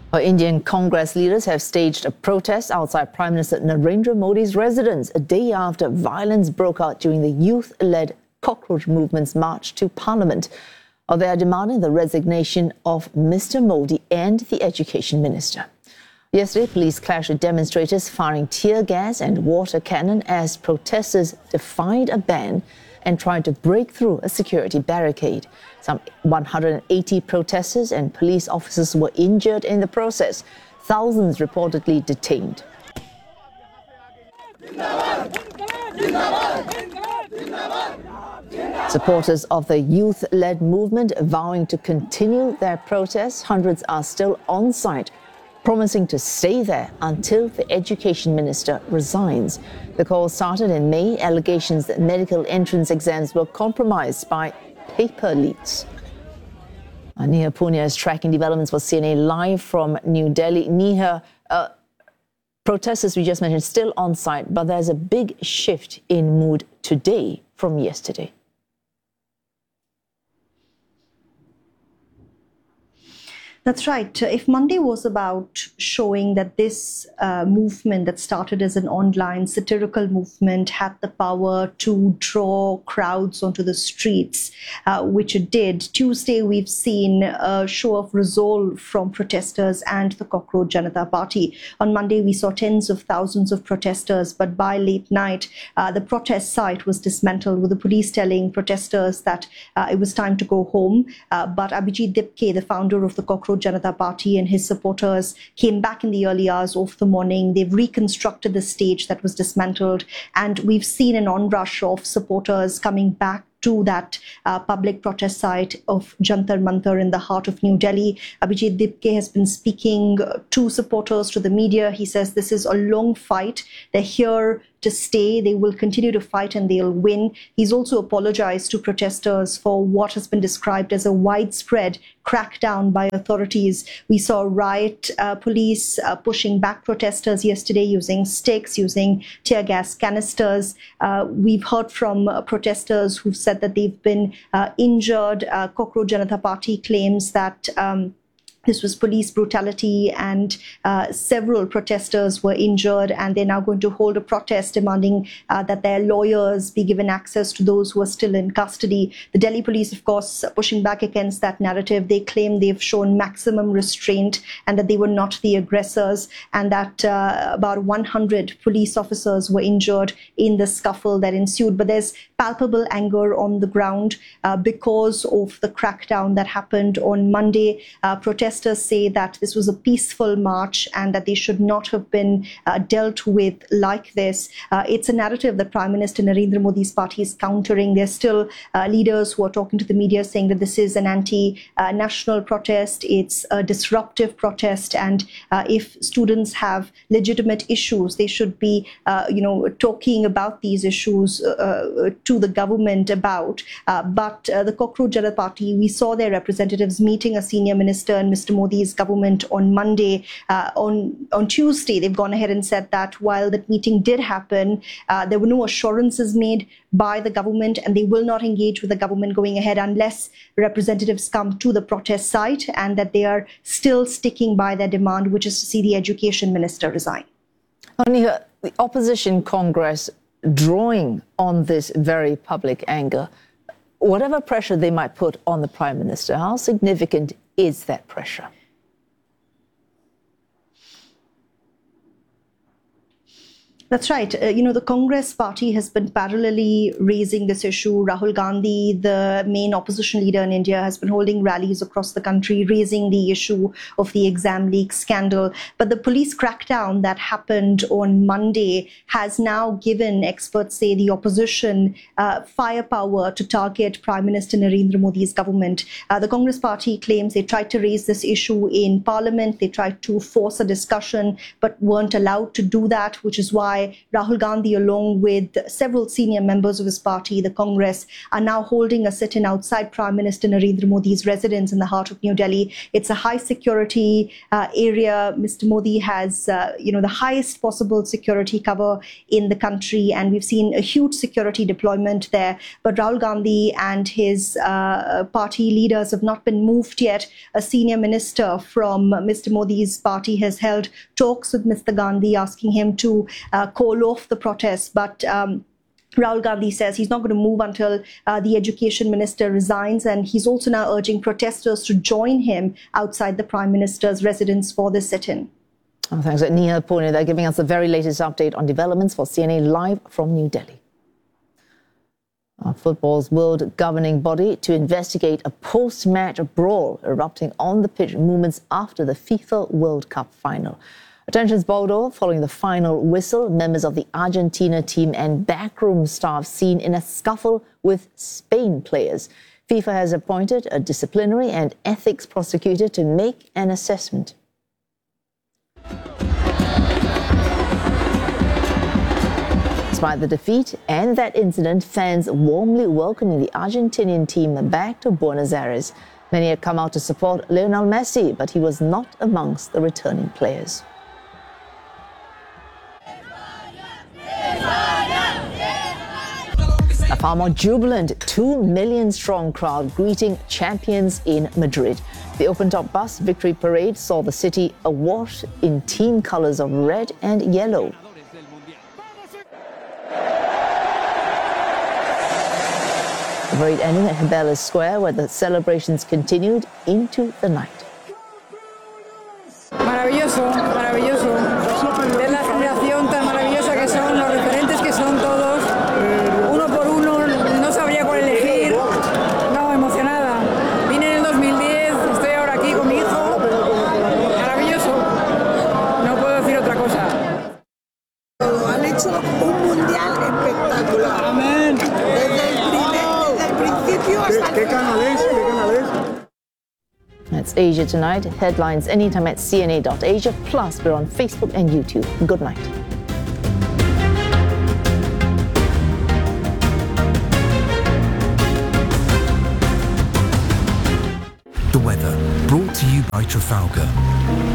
Indian Congress leaders have staged a protest outside Prime Minister Narendra Modi's residence a day after violence broke out during the youth-led cockroach movement's march to Parliament. They are demanding the resignation of Mr. Modi and the Education Minister. Yesterday, police clashed with demonstrators, firing tear gas and water cannon as protesters defied a ban and tried to break through a security barricade. Some 180 protesters and police officers were injured in the process. Thousands reportedly detained. Supporters of the youth-led movement vowing to continue their protests, hundreds are still on site, promising to stay there until the Education Minister resigns. The call started in May, allegations that medical entrance exams were compromised by paper leaks. Neha Punya is tracking developments for CNA live from New Delhi. Neha, protesters we just mentioned still on site, but there's a big shift in mood today from yesterday. That's right. If Monday was about showing that this movement that started as an online satirical movement had the power to draw crowds onto the streets, which it did, Tuesday we've seen a show of resolve from protesters and the Cockroach Janata Party. On Monday we saw tens of thousands of protesters, but by late night the protest site was dismantled, with the police telling protesters that it was time to go home. But Abhijit Dipke, the founder of the Cockroach Janata Party, and his supporters came back in the early hours of the morning. They've reconstructed the stage that was dismantled, and we've seen an onrush of supporters coming back to that public protest site of Jantar Mantar in the heart of New Delhi. Abhijit Dipke has been speaking to supporters, to the media. He says this is a long fight. They're here to stay. They will continue to fight and they'll win. He's also apologized to protesters for what has been described as a widespread crackdown by authorities. We saw riot police pushing back protesters yesterday using sticks, using tear gas canisters. We've heard from protesters who've said that they've been injured. Cockroach Janata Party claims that this was police brutality, and several protesters were injured, and they're now going to hold a protest demanding that their lawyers be given access to those who are still in custody. The Delhi police, of course, pushing back against that narrative. They claim they've shown maximum restraint and that they were not the aggressors, and that about 100 police officers were injured in the scuffle that ensued. But there's palpable anger on the ground because of the crackdown that happened on Monday. Protesters say that this was a peaceful march and that they should not have been dealt with like this. It's a narrative that Prime Minister Narendra Modi's party is countering. There's still leaders who are talking to the media saying that this is an anti-national protest. It's a disruptive protest, and if students have legitimate issues, they should be, talking about these issues to the government about. But the Cockroach Janata Party, we saw their representatives meeting a senior minister and Mr. Modi's government on Monday. On Tuesday, they've gone ahead and said that while that meeting did happen, there were no assurances made by the government, and they will not engage with the government going ahead unless representatives come to the protest site, and that they are still sticking by their demand, which is to see the Education Minister resign. Neha, the opposition Congress drawing on this very public anger, whatever pressure they might put on the Prime Minister, how significant is that pressure? That's right. The Congress party has been parallelly raising this issue. Rahul Gandhi, the main opposition leader in India, has been holding rallies across the country, raising the issue of the exam leak scandal. But the police crackdown that happened on Monday has now given, experts say, the opposition firepower to target Prime Minister Narendra Modi's government. The Congress party claims they tried to raise this issue in Parliament. They tried to force a discussion, but weren't allowed to do that, which is why why Rahul Gandhi, along with several senior members of his party, the Congress, are now holding a sit-in outside Prime Minister Narendra Modi's residence in the heart of New Delhi. It's a high security area. Mr. Modi has, the highest possible security cover in the country, and we've seen a huge security deployment there. But Rahul Gandhi and his party leaders have not been moved yet. A senior minister from Mr. Modi's party has held talks with Mr. Gandhi, asking him to call off the protests. But Rahul Gandhi says he's not going to move until the education minister resigns, and he's also now urging protesters to join him outside the Prime Minister's residence for this sit-in. Oh, thanks, Nihal Pune. They're giving us the very latest update on developments for CNA live from New Delhi. Football's world governing body to investigate a post-match brawl erupting on the pitch moments after the FIFA World Cup final. Attention's Bordeaux following the final whistle. Members of the Argentina team and backroom staff seen in a scuffle with Spain players. FIFA has appointed a disciplinary and ethics prosecutor to make an assessment. Despite the defeat and that incident, fans warmly welcoming the Argentinian team back to Buenos Aires. Many had come out to support Lionel Messi, but he was not amongst the returning players. A far more jubilant 2 million strong crowd greeting champions in Madrid. The open-top bus victory parade saw the city awash in team colours of red and yellow. The parade ending at Cibeles Square, where the celebrations continued into the night. Maravilloso, maravilloso. Ver la generación tan maravillosa que son, los referentes que son todos. Uno por uno, no sabría cuál elegir. No, emocionada. Vine en el 2010, estoy ahora aquí con mi hijo. Maravilloso. No puedo decir otra cosa. Han hecho un mundial espectacular. Amén. Desde el principio hasta ¿Qué canal es? ¿Qué canal es? That's Asia Tonight. Headlines anytime at cna.asia. Plus, we're on Facebook and YouTube. Good night. The weather brought to you by Trafalgar.